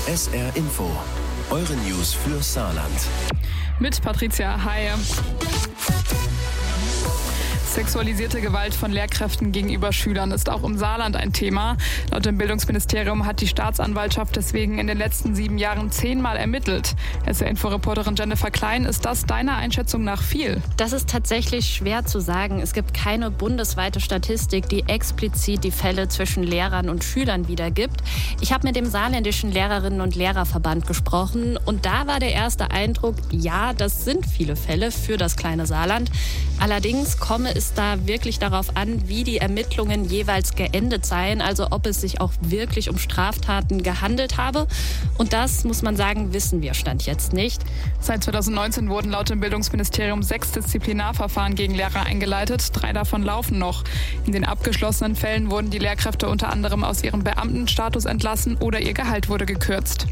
SR Info. Eure News für Saarland. Mit Patricia Haie. Sexualisierte Gewalt von Lehrkräften gegenüber Schülern ist auch im Saarland ein Thema. Laut dem Bildungsministerium hat die Staatsanwaltschaft deswegen in den letzten 7 Jahren 10-mal ermittelt. SR-Info-Reporterin Jennifer Klein, ist das deiner Einschätzung nach viel? Das ist tatsächlich schwer zu sagen. Es gibt keine bundesweite Statistik, die explizit die Fälle zwischen Lehrern und Schülern wiedergibt. Ich habe mit dem saarländischen Lehrerinnen- und Lehrerverband gesprochen und da war der erste Eindruck, ja, das sind viele Fälle für das kleine Saarland. Allerdings komme es da wirklich darauf an, wie die Ermittlungen jeweils geendet seien, also ob es sich auch wirklich um Straftaten gehandelt habe. Und das, muss man sagen, wissen wir Stand jetzt nicht. Seit 2019 wurden laut dem Bildungsministerium 6 Disziplinarverfahren gegen Lehrer eingeleitet. 3 davon laufen noch. In den abgeschlossenen Fällen wurden die Lehrkräfte unter anderem aus ihrem Beamtenstatus entlassen oder ihr Gehalt wurde gekürzt.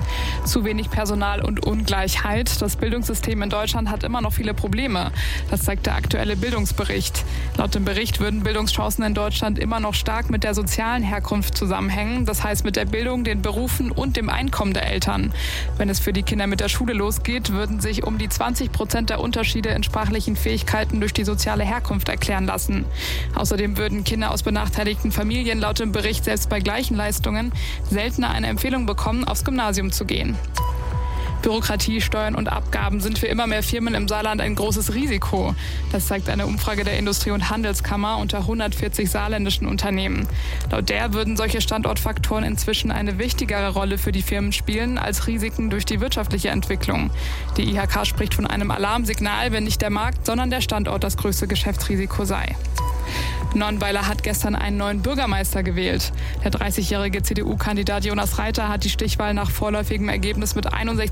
Zu wenig Personal und Ungleichheit. Das Bildungssystem in Deutschland hat immer noch viele Probleme. Das zeigt der aktuelle Bildungsbericht. Laut dem Bericht würden Bildungschancen in Deutschland immer noch stark mit der sozialen Herkunft zusammenhängen. Das heißt mit der Bildung, den Berufen und dem Einkommen der Eltern. Wenn es für die Kinder mit der Schule losgeht, würden sich um die 20% der Unterschiede in sprachlichen Fähigkeiten durch die soziale Herkunft erklären lassen. Außerdem würden Kinder aus benachteiligten Familien laut dem Bericht selbst bei gleichen Leistungen seltener eine Empfehlung bekommen, aufs Gymnasium zu gehen. Bürokratie, Steuern und Abgaben sind für immer mehr Firmen im Saarland ein großes Risiko. Das zeigt eine Umfrage der Industrie- und Handelskammer unter 140 saarländischen Unternehmen. Laut der würden solche Standortfaktoren inzwischen eine wichtigere Rolle für die Firmen spielen als Risiken durch die wirtschaftliche Entwicklung. Die IHK spricht von einem Alarmsignal, wenn nicht der Markt, sondern der Standort das größte Geschäftsrisiko sei. Nonnweiler hat gestern einen neuen Bürgermeister gewählt. Der 30-jährige CDU-Kandidat Jonas Reiter hat die Stichwahl nach vorläufigem Ergebnis mit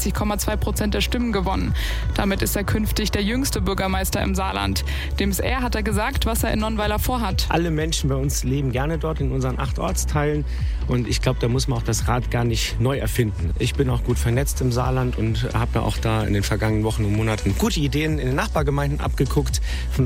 61,2% der Stimmen gewonnen. Damit ist er künftig der jüngste Bürgermeister im Saarland. Dem SR hat er gesagt, was er in Nonnweiler vorhat. Alle Menschen bei uns leben gerne dort in unseren 8 Ortsteilen. Und ich glaube, da muss man auch das Rad gar nicht neu erfinden. Ich bin auch gut vernetzt im Saarland und habe mir auch da in den vergangenen Wochen und Monaten gute Ideen in den Nachbargemeinden abgeguckt. Von